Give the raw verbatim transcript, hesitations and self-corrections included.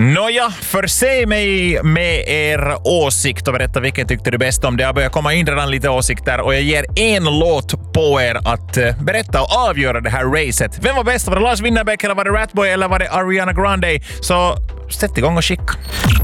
Nåja, förse mig med er åsikt och berätta vilken tyckte du bäst om. Det har börjat komma in redan lite åsikter och jag ger en låt på er att berätta och avgöra det här racet. Vem var bäst? Var det Lars Winnerbäck eller var det Ratboy eller var det Ariana Grande? Så sätt igång och skicka.